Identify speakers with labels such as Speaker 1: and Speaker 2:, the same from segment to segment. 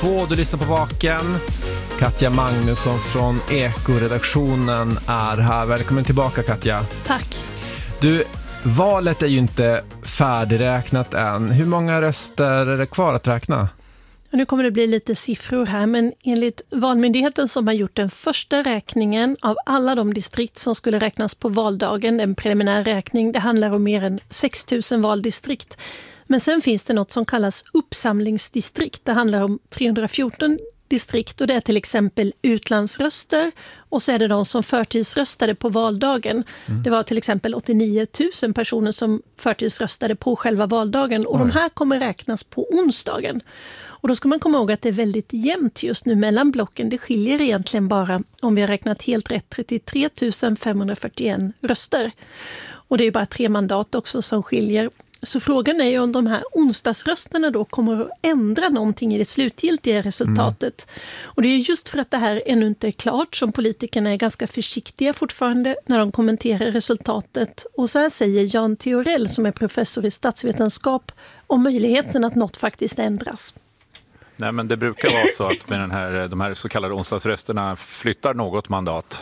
Speaker 1: 2, du lyssnar på Vaken. Katja Magnusson från Eko-redaktionen är här. Välkommen tillbaka, Katja.
Speaker 2: Tack.
Speaker 1: Du, valet är ju inte färdigräknat än. Hur många röster är det kvar att räkna?
Speaker 2: Nu kommer det bli lite siffror här, men enligt Valmyndigheten som har gjort den första räkningen av alla de distrikt som skulle räknas på valdagen, en preliminär räkning, det handlar om mer än 6 000 valdistrikt. Men sen finns det något som kallas uppsamlingsdistrikt. Det handlar om 314 distrikt och det är till exempel utlandsröster och så är det de som förtidsröstade på valdagen. Det var till exempel 89 000 personer som förtidsröstade på själva valdagen och de här kommer räknas på onsdagen. Och då ska man komma ihåg att det är väldigt jämnt just nu mellan blocken. Det skiljer egentligen bara, om vi har räknat helt rätt, 33 541 röster. Och det är bara 3 mandat också som skiljer. Så frågan är ju om de här onsdagsrösterna då kommer att ändra någonting i det slutgiltiga resultatet. Och det är just för att det här ännu inte är klart som politikerna är ganska försiktiga fortfarande när de kommenterar resultatet. Och så här säger Jan Theorell som är professor i statsvetenskap om möjligheten att något faktiskt ändras.
Speaker 3: Nej, men det brukar vara så att med de här så kallade onsdagsrösterna flyttar något mandat.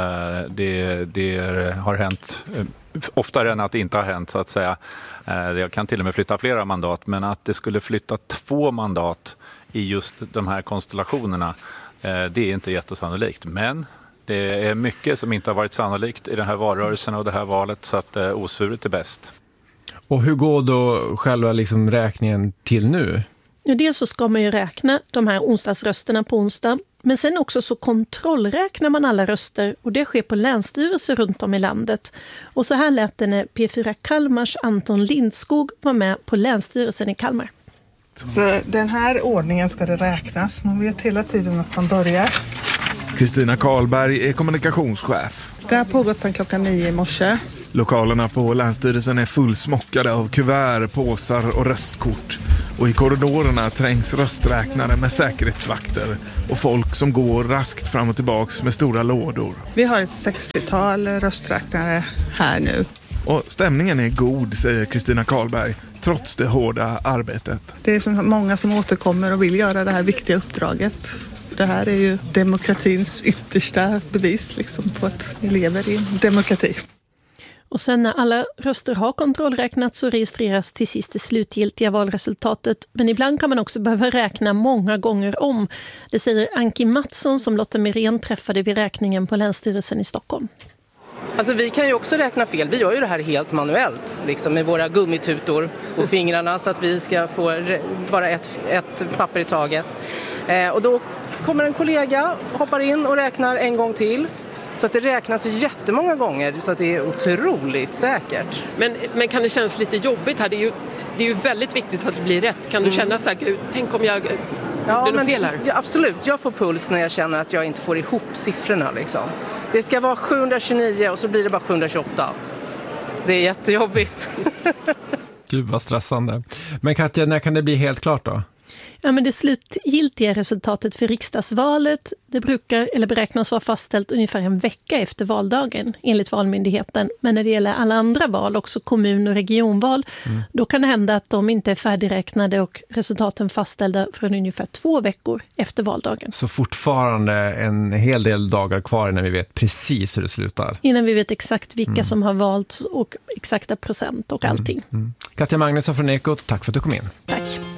Speaker 3: Det har hänt oftare än att det inte har hänt, så att säga. Det kan till och med flytta flera mandat, men att det skulle flytta 2 mandat i just de här konstellationerna, det är inte jättesannolikt. Men det är mycket som inte har varit sannolikt i den här valrörelsen och det här valet, så att osvuret är bäst.
Speaker 1: Och hur går då själva räkningen till nu?
Speaker 2: Ja, dels så ska man ju räkna de här onsdagsrösterna på onsdag. Men sen också så kontrollräknar man alla röster och det sker på länsstyrelser runt om i landet. Och så här lät det när P4 Kalmars Anton Lindskog var med på länsstyrelsen i Kalmar.
Speaker 4: Så den här ordningen ska det räknas. Man vet hela tiden att man börjar.
Speaker 5: Kristina Karlberg är kommunikationschef.
Speaker 4: Det har pågått sedan klockan 9 i morse.
Speaker 5: Lokalerna på länsstyrelsen är fullsmockade av kuvert, påsar och röstkort. Och i korridorerna trängs rösträknare med säkerhetsvakter och folk som går raskt fram och tillbaks med stora lådor.
Speaker 4: Vi har ett 60-tal rösträknare här nu.
Speaker 5: Och stämningen är god, säger Kristina Karlberg, trots det hårda arbetet.
Speaker 4: Det är så många som återkommer och vill göra det här viktiga uppdraget. Det här är ju demokratins yttersta bevis på att vi lever i en demokrati.
Speaker 2: Och sen när alla röster har kontrollräknats så registreras till sist det slutgiltiga valresultatet. Men ibland kan man också behöva räkna många gånger om. Det säger Anki Mattsson som Lotta Mirén träffade vid räkningen på Länsstyrelsen i Stockholm.
Speaker 6: Alltså vi kan ju också räkna fel. Vi gör ju det här helt manuellt, med våra gummitutor på fingrarna så att vi ska få bara ett papper i taget. Och då kommer en kollega, hoppar in och räknar en gång till. Så att det räknas jättemånga gånger så att det är otroligt säkert.
Speaker 7: Men kan det kännas lite jobbigt här? Det är ju väldigt viktigt att det blir rätt. Kan du känna så här, tänk om jag gjorde något fel här?
Speaker 6: Ja, absolut, jag får puls när jag känner att jag inte får ihop siffrorna. Det ska vara 729 och så blir det bara 728. Det är jättejobbigt.
Speaker 1: Gud vad stressande. Men Katja, när kan det bli helt klart då?
Speaker 2: Ja, men det slutgiltiga resultatet för riksdagsvalet det beräknas vara fastställt ungefär en vecka efter valdagen enligt Valmyndigheten. Men när det gäller alla andra val, också kommun- och regionval, då kan det hända att de inte är färdigräknade och resultaten fastställda för ungefär 2 veckor efter valdagen.
Speaker 1: Så fortfarande en hel del dagar kvar innan vi vet precis hur det slutar?
Speaker 2: Innan vi vet exakt vilka som har valt och exakta procent och allting.
Speaker 1: Katja Magnusson från Ekot, tack för att du kom in.
Speaker 2: Tack.